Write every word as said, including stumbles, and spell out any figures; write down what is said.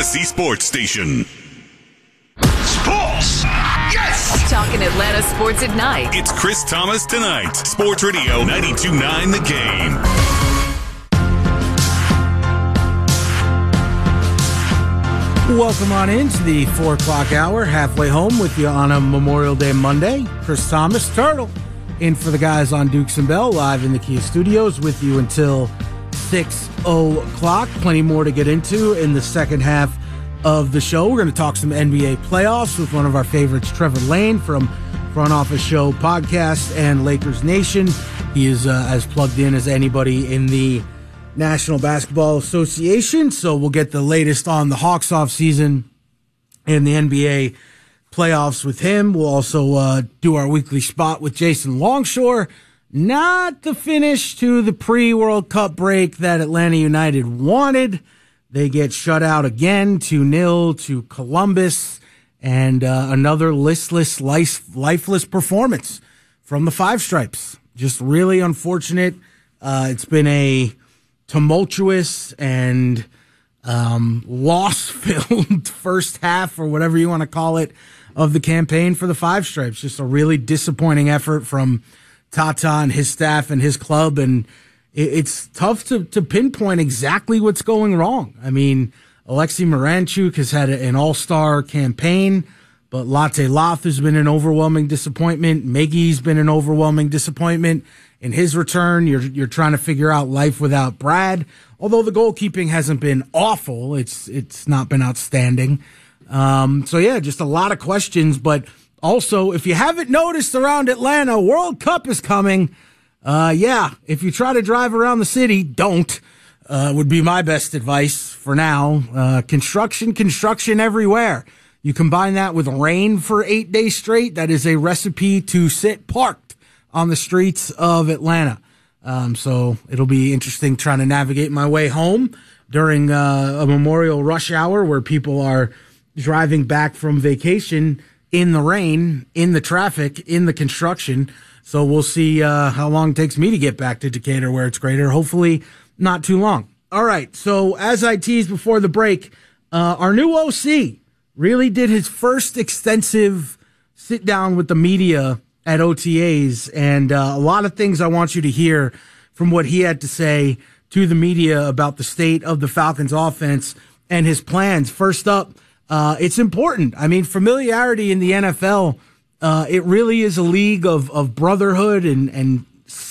Odyssey Sports Station. Sports! Yes! Talking Atlanta sports at night. It's Chris Thomas Tonight. Sports Radio ninety-two point nine The Game. Welcome on into the four o'clock hour, halfway home with you on a Memorial Day Monday. Chris Thomas, Turtle, in for the guys on Dukes and Bell, live in the Kia Studios with you until six o'clock. Plenty more to get into in the second half of the show. We're going to talk some N B A playoffs with one of our favorites, Trevor Lane from Front Office Show Podcast and Lakers Nation. He is uh, as plugged in as anybody in the National Basketball Association, so we'll get the latest on the Hawks offseason and the N B A playoffs with him. We'll also uh, do our weekly spot with Jason Longshore. Not the finish to the pre-World Cup break that Atlanta United wanted. They get shut out again, two nil to Columbus, and uh, another listless, life, lifeless performance from the Five Stripes. Just really unfortunate. Uh, it's been a tumultuous and um, loss-filled first half, or whatever you want to call it, of the campaign for the Five Stripes. Just a really disappointing effort from Tata and his staff and his club, and it, it's tough to, to pinpoint exactly what's going wrong. I mean, Alexei Miranchuk has had an all-star campaign, but Latte Loth has been an overwhelming disappointment. Miggy's been an overwhelming disappointment. In his return, you're you're trying to figure out life without Brad. Although the goalkeeping hasn't been awful, it's it's not been outstanding. Um, so yeah, just a lot of questions. But also, if you haven't noticed around Atlanta, World Cup is coming. Uh, yeah, if you try to drive around the city, don't. Uh, would be my best advice for now. Uh, construction, construction everywhere. You combine that with rain for eight days straight, that is a recipe to sit parked on the streets of Atlanta. Um, so it'll be interesting trying to navigate my way home during uh, a Memorial rush hour where people are driving back from vacation in the rain, in the traffic, in the construction. So we'll see uh, how long it takes me to get back to Decatur where it's greater. Hopefully not too long. All right. So as I teased before the break, uh, our new O C really did his first extensive sit down with the media at O T As, and uh, a lot of things I want you to hear from what he had to say to the media about the state of the Falcons offense and his plans. First up, uh, it's important. I mean, familiarity in the N F L, uh, it really is a league of, of brotherhood and, and